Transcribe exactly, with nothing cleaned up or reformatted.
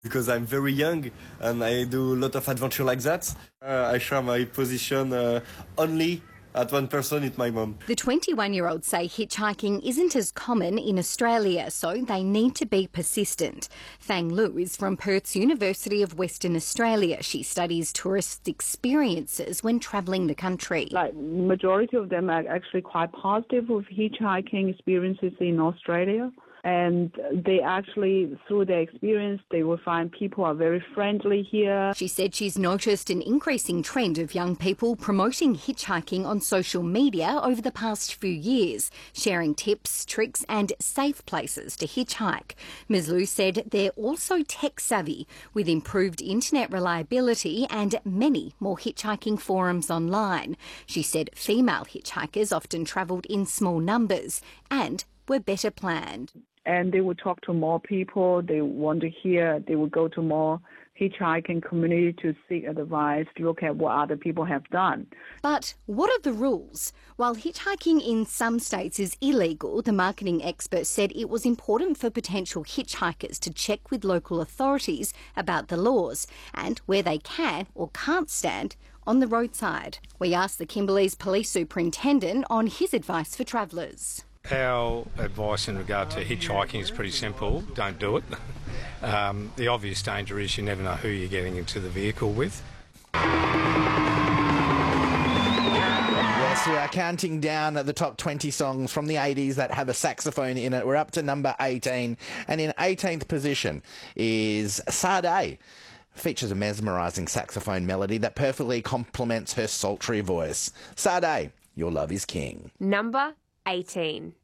Because I'm very young and I do a lot of adventure like that. Uh, I share my position uh, only at one person, it's my mum. The twenty-one-year-olds say hitchhiking isn't as common in Australia, so they need to be persistent. Fang Lu is from Perth's University of Western Australia. She studies tourist experiences when travelling the country. Like, majority of them are actually quite positive with hitchhiking experiences in Australia. And they actually, through their experience, they will find people are very friendly here. She said she's noticed an increasing trend of young people promoting hitchhiking on social media over the past few years, sharing tips, tricks and safe places to hitchhike. Miz Lu said they're also tech-savvy, with improved internet reliability and many more hitchhiking forums online. She said female hitchhikers often travelled in small numbers and were better planned. And they would talk to more people, they want to hear, they would go to more hitchhiking community to seek advice, look at what other people have done. But what are the rules? While hitchhiking in some states is illegal, the marketing expert said it was important for potential hitchhikers to check with local authorities about the laws and where they can or can't stand on the roadside. We asked the Kimberley's police superintendent on his advice for travellers. Our advice in regard to hitchhiking is pretty simple. Don't do it. Um, the obvious danger is you never know who you're getting into the vehicle with. Yes, we are counting down the top twenty songs from the eighties that have a saxophone in it. We're up to number eighteen. And in eighteenth position is Sade. Features a mesmerising saxophone melody that perfectly complements her sultry voice. Sade, Your Love is King. Number eighteen.